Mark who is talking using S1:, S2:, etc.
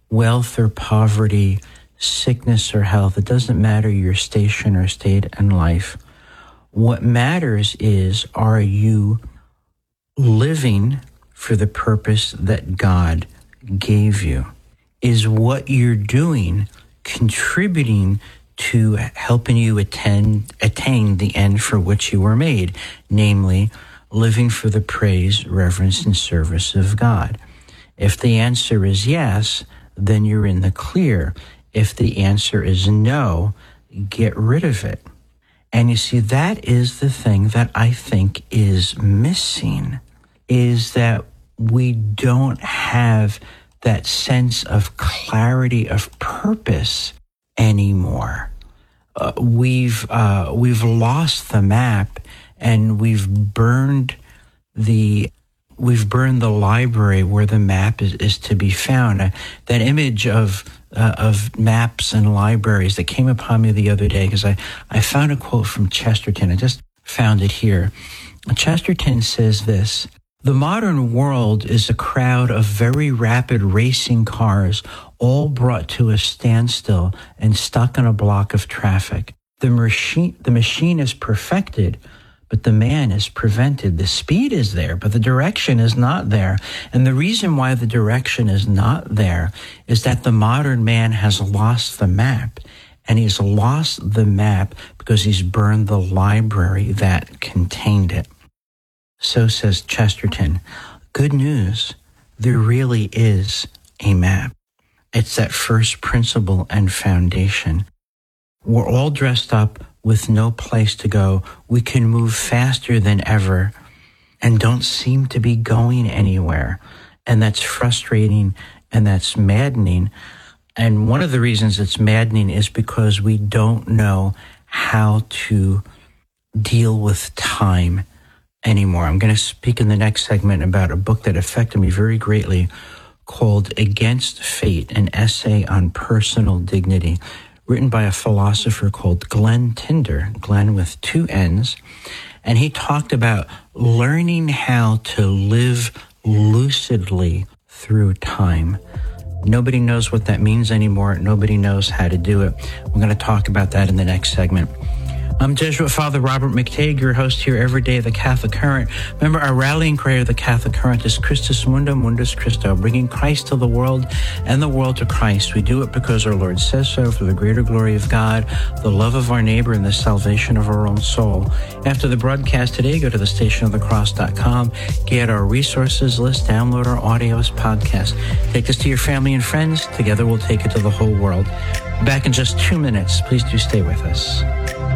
S1: wealth or poverty, sickness or health. It doesn't matter your station or state in life. What matters is, are you living for the purpose that God gave you? Is what you're doing contributing to helping you attain the end for which you were made, namely, living for the praise, reverence, and service of God? If the answer is yes, then you're in the clear. If the answer is no, get rid of it. And you see, that is the thing that I think is missing, is that we don't have that sense of clarity of purpose anymore. We've lost the map, and we've burned the library where the map is to be found. That image of maps and libraries that came upon me the other day, because I found a quote from Chesterton. I just found it here. Chesterton says this: "The modern world is a crowd of very rapid racing cars, all brought to a standstill and stuck in a block of traffic. The machine is perfected, but the man is prevented. The speed is there, but the direction is not there. And the reason why the direction is not there is that the modern man has lost the map. And he's lost the map because he's burned the library that contained it." So says Chesterton. Good news, there really is a map. It's that first principle and foundation. We're all dressed up with no place to go. We can move faster than ever and don't seem to be going anywhere. And that's frustrating and that's maddening. And one of the reasons it's maddening is because we don't know how to deal with time anymore. I'm going to speak in the next segment about a book that affected me very greatly called Against Fate, an essay on personal dignity, written by a philosopher called Glenn Tinder, Glenn with 2 N's. And he talked about learning how to live lucidly through time. Nobody knows what that means anymore. Nobody knows how to do it. We're going to talk about that in the next segment. I'm Jesuit Father Robert McTague, your host here every day of the Catholic Current. Remember, our rallying cry of the Catholic Current is Christus Mundum Mundus Christo, bringing Christ to the world and the world to Christ. We do it because our Lord says so, for the greater glory of God, the love of our neighbor, and the salvation of our own soul. After the broadcast today, go to thestationofthecross.com, get our resources list, download our audios podcast. Take this to your family and friends. Together we'll take it to the whole world. Back in just 2 minutes. Please do stay with us.